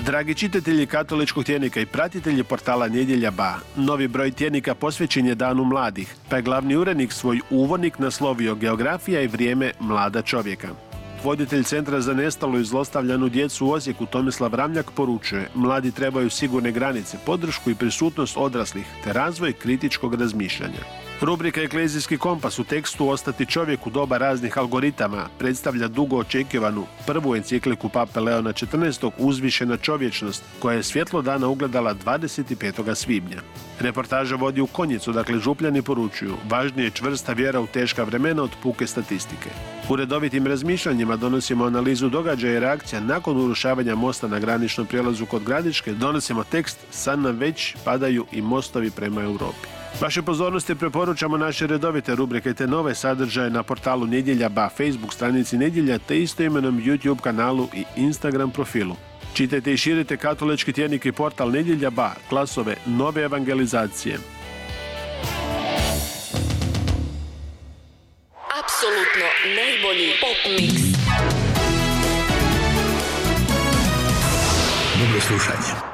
Dragi čitatelji katoličkog tjednika i pratitelji portala Nedjelja Ba, novi broj tjednika posvećen je Danu mladih, pa je glavni urednik svoj uvodnik naslovio Geografija i vrijeme mlada čovjeka. Voditelj Centra za nestalu i zlostavljanu djecu u Osijeku Tomislav Ramljak poručuje: mladi trebaju sigurne granice, podršku i prisutnost odraslih, te razvoj kritičkog razmišljanja. Rubrika Eklezijski kompas u tekstu Ostati čovjek u doba raznih algoritama predstavlja dugo očekivanu prvu encikliku Pape Leona XIV. Uzvišena čovječnost, koja je svjetlo dana ugledala 25. svibnja. Reportaža vodi u Konjicu, dakle Župljani poručuju: važnije je čvrsta vjera u teška vremena od puke statistike. U redovitim razmišljanjima donosimo analizu događaja i reakcija nakon urušavanja mosta na graničnom prijelazu kod Gradiške, donosimo tekst Sad nam već padaju i mostovi prema Europi. Vaše pozornosti preporučamo naše redovite rubrike te nove sadržaje na portalu Nedjelja Ba, Facebook stranici Nedjelja te istoimenom YouTube kanalu i Instagram profilu. Čitajte i širite katolički tjednik i portal Nedjelja Ba, glasove nove evangelizacije. Apsolutno najbolji pop mix. Dobro slušanje.